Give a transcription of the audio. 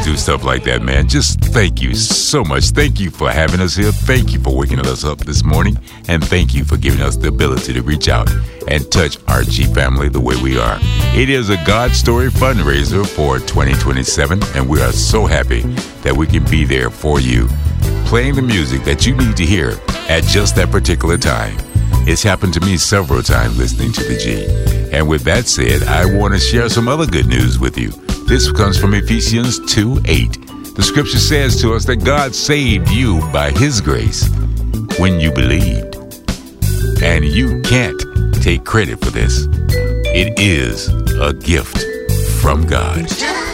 do stuff like that, man. Just thank you so much. Thank you for having us here. Thank you for waking us up this morning. And thank you for giving us the ability to reach out and touch our G family the way we are. It is a God Story fundraiser for 2027, and we are so happy that we can be there for you, playing the music that you need to hear at just that particular time. It's happened to me several times listening to the G. And with that said, I want to share some other good news with you. This comes from Ephesians 2:8. The scripture says to us that God saved you by his grace when you believed. And you can't take credit for this. It is a gift from God.